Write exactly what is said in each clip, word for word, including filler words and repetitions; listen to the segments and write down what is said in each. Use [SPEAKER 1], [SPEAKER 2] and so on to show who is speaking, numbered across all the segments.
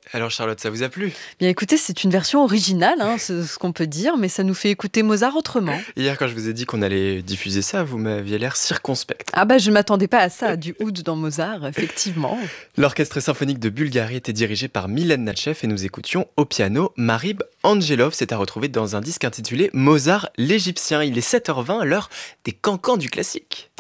[SPEAKER 1] Alors Charlotte, ça vous a plu?
[SPEAKER 2] Bien écoutez, c'est une version originale, hein, c'est ce qu'on peut dire, mais ça nous fait écouter Mozart autrement.
[SPEAKER 1] Hier, quand je vous ai dit qu'on allait diffuser ça, vous m'aviez l'air circonspecte.
[SPEAKER 2] Ah bah je ne m'attendais pas à ça, du oud dans Mozart, effectivement.
[SPEAKER 1] L'orchestre symphonique de Bulgarie était dirigé par Milen Natchev et nous écoutions au piano Marib Angelov. C'est à retrouver dans un disque intitulé Mozart l'Égyptien. Il est sept heures vingt, l'heure des cancans du classique.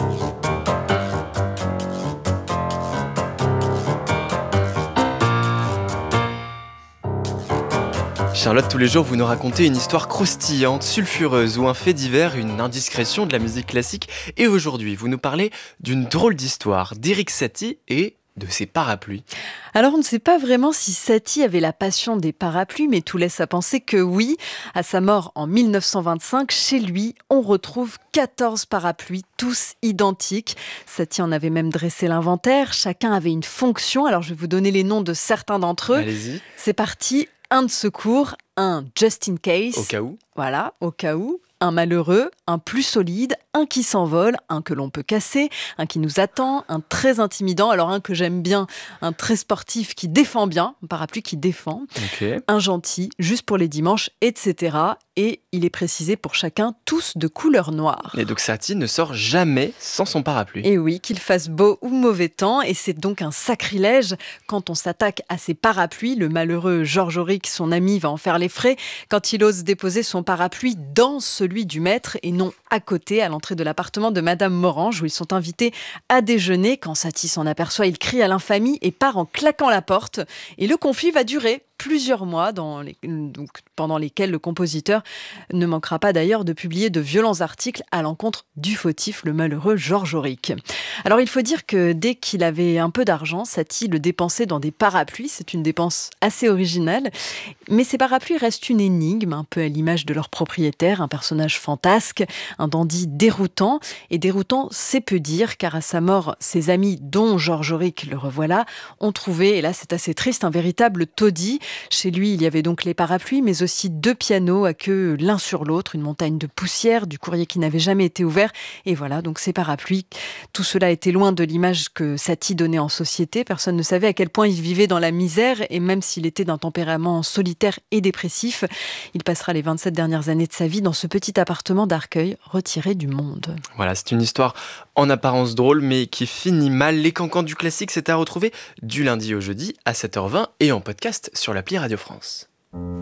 [SPEAKER 1] Charlotte, tous les jours, vous nous racontez une histoire croustillante, sulfureuse ou un fait divers, une indiscrétion de la musique classique. Et aujourd'hui, vous nous parlez d'une drôle d'histoire d'Erik Satie et de ses parapluies.
[SPEAKER 2] Alors on ne sait pas vraiment si Satie avait la passion des parapluies, mais tout laisse à penser que oui. À sa mort en mille neuf cent vingt-cinq, chez lui, on retrouve quatorze parapluies, tous identiques. Satie en avait même dressé l'inventaire. Chacun avait une fonction. Alors je vais vous donner les noms de certains d'entre eux.
[SPEAKER 1] Allez-y.
[SPEAKER 2] C'est parti. Un de secours, un just in case.
[SPEAKER 1] Au cas où.
[SPEAKER 2] Voilà, au cas où. Un malheureux, un plus solide, un qui s'envole, un que l'on peut casser, un qui nous attend, un très intimidant, alors un que j'aime bien, un très sportif qui défend bien, un parapluie qui défend,
[SPEAKER 1] Ok.
[SPEAKER 2] un gentil, juste pour les dimanches, et cetera. Et il est précisé pour chacun, tous de couleur noire.
[SPEAKER 1] Et donc Satie ne sort jamais sans son parapluie.
[SPEAKER 2] Et oui, qu'il fasse beau ou mauvais temps, et c'est donc un sacrilège quand on s'attaque à ces parapluies. Le malheureux Georges Auric, son ami, va en faire les frais quand il ose déposer son parapluie dans celui du maître et non à côté, à l'entrée de l'appartement de Madame Morange, où ils sont invités à déjeuner. Quand Satie s'en aperçoit, il crie à l'infamie et part en claquant la porte. Et le conflit va durer plusieurs mois, dans les, donc, pendant lesquels le compositeur ne manquera pas d'ailleurs de publier de violents articles à l'encontre du fautif, le malheureux Georges Auric. Alors il faut dire que dès qu'il avait un peu d'argent, Satie le dépensait dans des parapluies. C'est une dépense assez originale, mais ces parapluies restent une énigme, un peu à l'image de leur propriétaire, un personnage fantasque, un dandy déroutant. Et déroutant, c'est peu dire, car à sa mort, ses amis, dont Georges Auric, le revoilà, ont trouvé, et là c'est assez triste, un véritable taudis. Chez lui, il y avait donc les parapluies, mais aussi deux pianos à queue l'un sur l'autre, une montagne de poussière, du courrier qui n'avait jamais été ouvert. Et voilà, donc ces parapluies. Tout cela était loin de l'image que Satie donnait en société. Personne ne savait à quel point il vivait dans la misère, et même s'il était d'un tempérament solitaire et dépressif, il passera les vingt-sept dernières années de sa vie dans ce petit appartement d'Arcueil, retiré du monde.
[SPEAKER 1] Voilà, c'est une histoire en apparence drôle, mais qui finit mal. Les cancans du classique, c'est à retrouver du lundi au jeudi à sept heures vingt et en podcast sur l'appli Radio France.